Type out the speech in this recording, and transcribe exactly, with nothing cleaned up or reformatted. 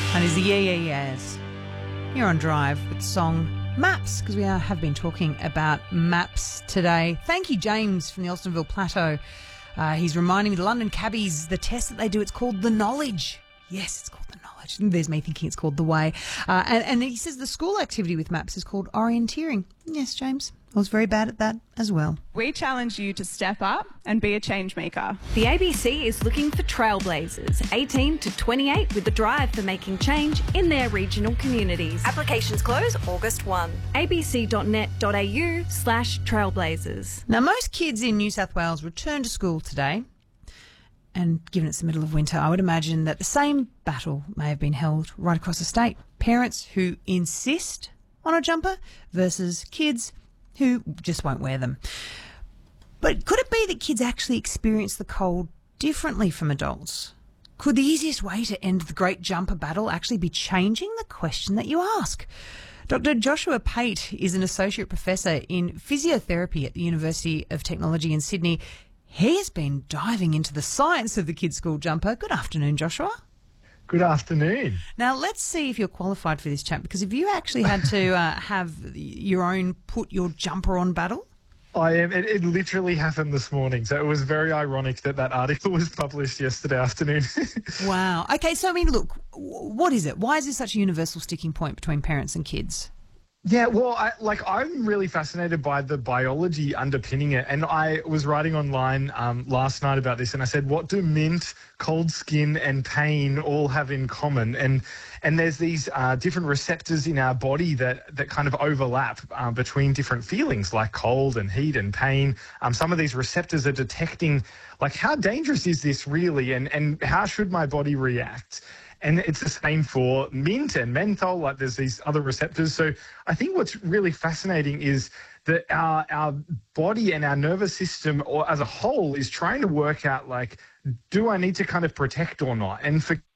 And it's the Yeah Yeah Yeahs. You're on Drive with the song Maps, because we are, have been talking about maps today. Thank you, James from the Alstonville Plateau. Uh, he's reminding me, the London cabbies, the test that they do, it's called the Knowledge. Yes, it's called the Knowledge. There's me thinking it's called the Way. Uh, and, and he says the school activity with maps is called orienteering. Yes, James, I was very bad at that as well. We challenge you to step up and be a change maker. The A B C is looking for trailblazers, eighteen to twenty-eight, with the drive for making change in their regional communities. Applications close August first. abc.net.au slash trailblazers. Now, most kids in New South Wales return to school today. And given it's the middle of winter, I would imagine that the same battle may have been held right across the state. Parents who insist on a jumper versus kids who just won't wear them. But could it be that kids actually experience the cold differently from adults? Could the easiest way to end the great jumper battle actually be changing the question that you ask? Doctor Joshua Pate is an associate professor in physiotherapy at the University of Technology in Sydney. He's been diving into the science of the kids' school jumper. Good afternoon, Joshua. Good afternoon. Now, let's see if you're qualified for this chat, because if you actually had to uh, have your own put your jumper on battle. I am. It, it literally happened this morning, so it was very ironic that that article was published yesterday afternoon. Wow. Okay, so I mean, look, what is it? Why is this such a universal sticking point between parents and kids? Yeah, well, I, like I'm really fascinated by the biology underpinning it. And I was writing online um, last night about this, and I said, what do mint, cold skin and pain all have in common? And and there's these uh, different receptors in our body that, that kind of overlap um, between different feelings like cold and heat and pain. Um, some of these receptors are detecting, like, how dangerous is this really? And, and how should my body react? And it's the same for mint and menthol, like there's these other receptors. So I think what's really fascinating is that our our body and our nervous system or as a whole is trying to work out, like, do I need to kind of protect or not? And for